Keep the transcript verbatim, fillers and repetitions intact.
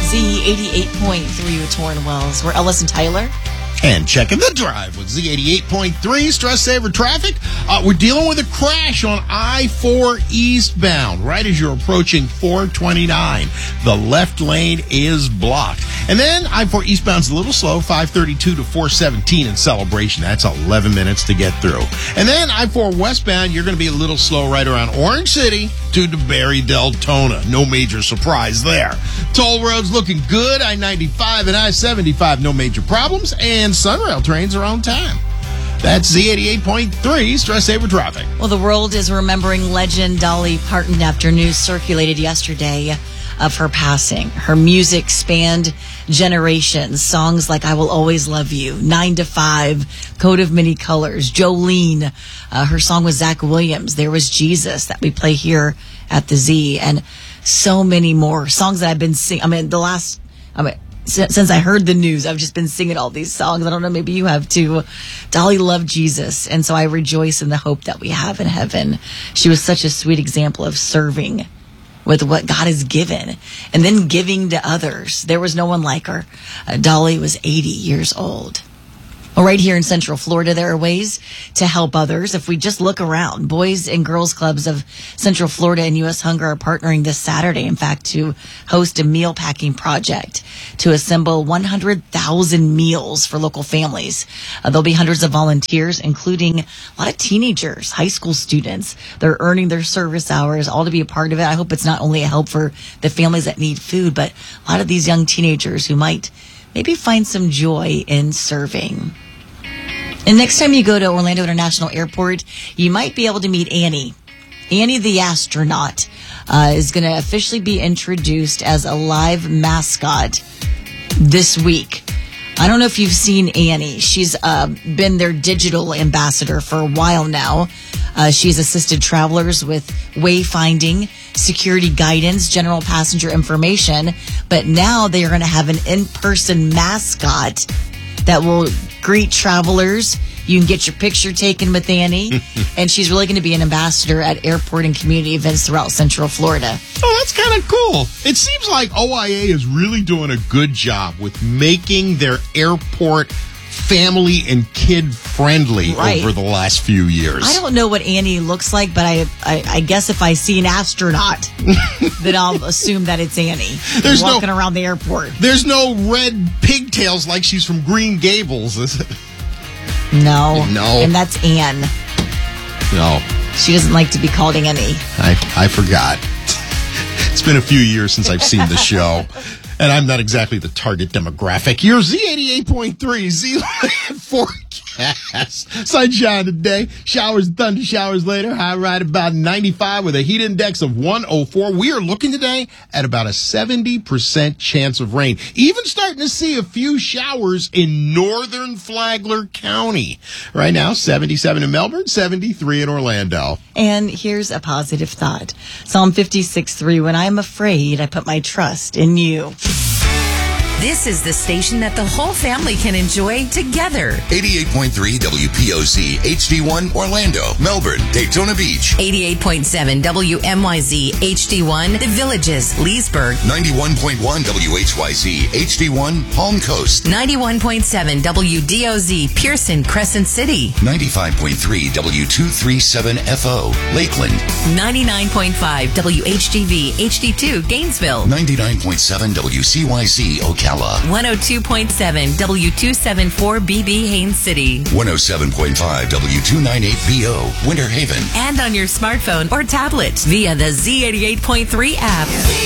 Z eighty-eight point three with Torrin Wells. We're Ellis and Tyler. And checking the drive with Z eighty-eight point three, stress saver traffic. Uh, we're dealing with a crash on I four eastbound, right as you're approaching four twenty-nine. The left lane is blocked. And then I four eastbound's a little slow, five thirty-two to four seventeen in Celebration. That's eleven minutes to get through. And then I four westbound, you're going to be a little slow right around Orange City to DeBerry Deltona. No major surprise there. Toll roads looking good. I ninety-five and I seventy-five, no major problems. And Sunrail trains are on time. That's Z eighty-eight point three, stress saver traffic. Well, the world is remembering legend Dolly Parton after news circulated yesterday of her passing. Her music spanned generations. Songs like I Will Always Love You, Nine to Five, Coat of Many Colors, Jolene. Uh, her song with Zach Williams, There Was Jesus, that we play here at the Z, and so many more songs that I've been singing. I mean, the last, I mean, since I heard the news, I've just been singing all these songs. I don't know, maybe you have too. Dolly loved Jesus, and so I rejoice in the hope that we have in heaven. She was such a sweet example of serving with what God has given and then giving to others. There was no one like her. Uh, Dolly was eighty years old. Well, right here in Central Florida, there are ways to help others. If we just look around, Boys and Girls Clubs of Central Florida and U S Hunger are partnering this Saturday, in fact, to host a meal packing project to assemble one hundred thousand meals for local families. Uh, there'll be hundreds of volunteers, including a lot of teenagers, high school students. They're earning their service hours, all to be a part of it. I hope it's not only a help for the families that need food, but a lot of these young teenagers who might maybe find some joy in serving. And next time you go to Orlando International Airport, you might be able to meet Annie. Annie the astronaut uh, is going to officially be introduced as a live mascot this week. I don't know if you've seen Annie. She's uh, been their digital ambassador for a while now. Uh, she's assisted travelers with wayfinding, security guidance, general passenger information. But now they are going to have an in-person mascot that will greet travelers. You can get your picture taken with Annie. And she's really going to be an ambassador at airport and community events throughout Central Florida. Oh, that's kind of cool. It seems like O I A is really doing a good job with making their airport family and kid friendly right. over the last few years. I don't know what Annie looks like, but I I, I guess if I see an astronaut, then I'll assume that it's Annie. There's walking no, around the airport. There's no red pigtails like she's from Green Gables, is it? No. No. And that's Anne. No. She doesn't like to be called Annie. I, I forgot. It's been a few years since I've seen the show. And I'm not exactly the target demographic. Your Z eighty-eight point three Z-Land forecast. Sunshine today. Showers, thunder showers later. High right about ninety-five with a heat index of one oh four. We are looking today at about a seventy percent chance of rain. Even starting to see a few showers in northern Flagler County. Right now, seventy-seven in Melbourne, seventy-three in Orlando. And here's a positive thought. Psalm fifty-six three, when I am afraid, I put my trust in you. This is the station that the whole family can enjoy together. eighty-eight point three W P O Z H D one Orlando, Melbourne, Daytona Beach. eighty-eight point seven W M Y Z H D one The Villages, Leesburg. ninety-one point one W H Y Z H D one Palm Coast. ninety-one point seven W D O Z Pearson, Crescent City. ninety-five point three W two thirty-seven F O Lakeland. ninety-nine point five W H G V H D two Gainesville. ninety-nine point seven W C Y Z Ocala. one oh two point seven W two seventy-four B B Haines City. one oh seven point five W two ninety-eight B O Winter Haven. And on your smartphone or tablet via the Z eighty-eight point three app.